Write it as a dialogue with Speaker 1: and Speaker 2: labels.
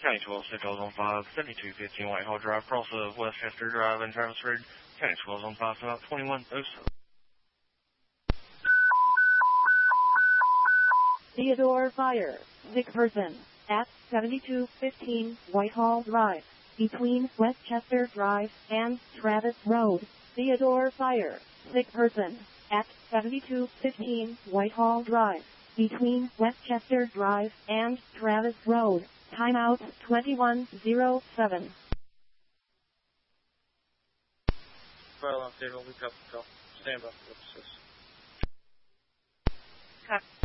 Speaker 1: County 12, Central Zone 5, 7215 Whitehall Drive, cross of Westchester Drive and Travis Road. County 12, Zone 5, about 2107.
Speaker 2: Theodore Fire, sick person, at 7215 Whitehall Drive, between Westchester Drive and Travis Road. Theodore Fire, sick person, at 7215 Whitehall Drive, between Westchester Drive and Travis Road. Timeout 2107.
Speaker 3: Fire alarm station, we copy the call. Stand by.
Speaker 2: Cut.